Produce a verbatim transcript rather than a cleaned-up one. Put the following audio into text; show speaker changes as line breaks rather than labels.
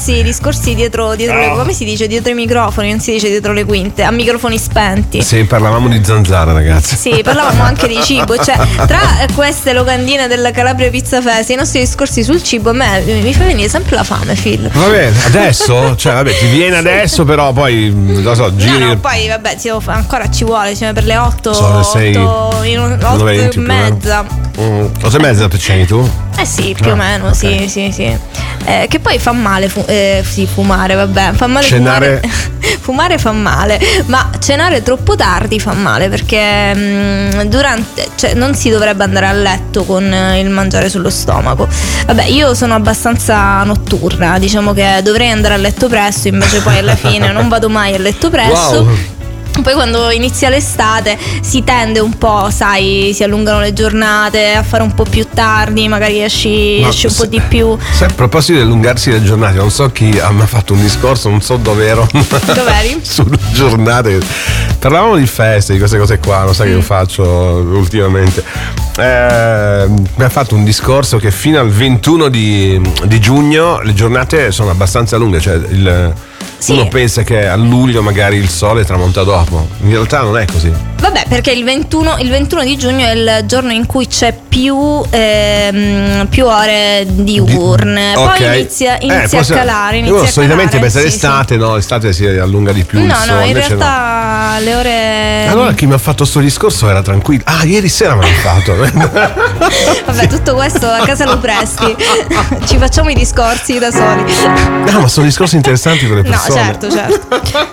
discorsi, discorsi dietro, dietro le, come si dice? Dietro i microfoni, non si dice dietro le quinte, a microfoni spenti.
Sì, parlavamo di zanzara, ragazzi.
Sì, parlavamo anche di cibo, cioè tra queste locandine della Calabria Pizza Fest, i nostri discorsi sul cibo, a me mi fa venire sempre la fame, Phil.
Va bene, adesso? Cioè, vabbè, ti viene adesso, però poi, lo so, giri.
No, no, poi vabbè, ti devo fare- ancora ci vuole, cioè per le otto,
Sono le sei,
otto, in un- otto
nove
e
venti più o meno.
mezza.
Mm, otto e mezza te c'hai tu?
Eh sì, più
Ah,
o meno,
ok.
sì, sì, sì. Eh, che poi fa male, fu- eh, sì, fumare, vabbè, fa male
Cenare.
fumare. Fumare fa male, ma cenare troppo tardi fa male perché mh, durante, cioè, non si dovrebbe andare a letto con eh, il mangiare sullo stomaco. Vabbè, io sono abbastanza notturna, diciamo che dovrei andare a letto presto, invece poi alla fine non vado mai a letto presto.
Wow.
Poi quando inizia l'estate si tende un po', sai, si allungano le giornate, a fare un po' più tardi, magari esci,
Ma
esci un po'
se-
di più.
Se a proposito di allungarsi le giornate, non so chi ha mi ha fatto un discorso, non so dove ero.
Dov'eri?
Sulle giornate. Parlavamo di feste, di queste cose qua, non sai che io faccio ultimamente. Eh, mi ha fatto un discorso che fino al ventuno di, di giugno le giornate sono abbastanza lunghe, cioè il.
Sì.
Uno pensa che a luglio magari il sole tramonta dopo, in realtà non è così.
Vabbè, perché il ventuno, il ventuno di giugno è il giorno in cui c'è più, ehm, più ore diurne.
Ok.
Poi inizia,
Eh,
inizia
forse-
a calare. Inizia
uno
a
solitamente
calare,
pensa
sì,
l'estate, no, l'estate si allunga di più.
sì.
il
No,
sole,
no, in
invece
realtà le ore.
Allora chi mi ha fatto sto discorso era tranquillo. Ah, ieri sera me l'ha fatto.
Vabbè, tutto questo a casa lo presti. Ci facciamo i discorsi da soli.
No, ma sono discorsi interessanti per le
No,
persone.
certo, certo.